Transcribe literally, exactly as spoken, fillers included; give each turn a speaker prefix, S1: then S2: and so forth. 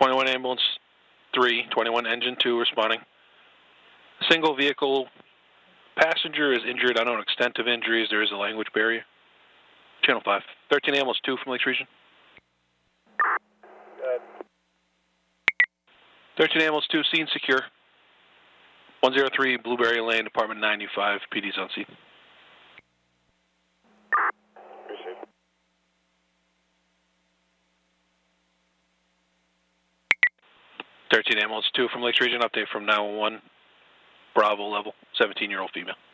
S1: twenty-one ambulance three, twenty-one engine two responding. Single vehicle passenger is injured. I don't know extent of injuries. There is a language barrier. Channel five. thirteen ambulance two from Lakes Region.
S2: Good.
S1: thirteen ambulance two, scene secure. one oh three Blueberry Lane, Department ninety-five, P D's on scene.
S2: Appreciate it.
S1: thirteen ambulance two from Lakes Region, update from nine one one, Bravo level, seventeen-year-old female.